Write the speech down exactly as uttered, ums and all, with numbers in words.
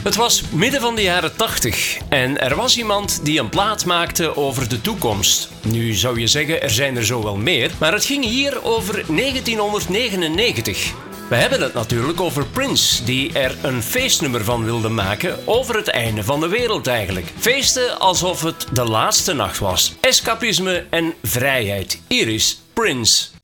Het was midden van de jaren tachtig en er was iemand die een plaat maakte over de toekomst. Nu zou je zeggen, er zijn er zo wel meer, maar het ging hier over negentienhonderdnegenennegentig. We hebben het natuurlijk over Prince, die er een feestnummer van wilde maken over het einde van de wereld eigenlijk. Feesten alsof het de laatste nacht was. Escapisme en vrijheid. Hier is Prince.